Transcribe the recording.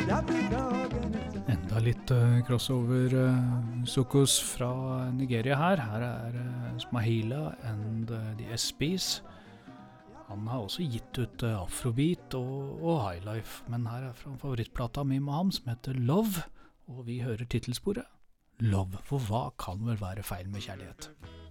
Enda litt crossover sukos fra Nigeria her. Her Smahila and the SBs. Han har også gitt ut Afrobeat og Highlife, men her fra favorittplata mi med ham som heter Love, og vi hører titelsporet Love, for hva kan vel være feil med kjærlighet?